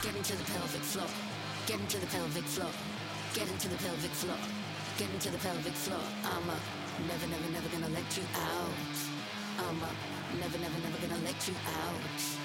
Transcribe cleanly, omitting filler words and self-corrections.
Get into the pelvic floor. Get into the pelvic floor. Get into the pelvic floor. Get into the pelvic floor. I'm never gonna let you out. I'm never gonna let you out.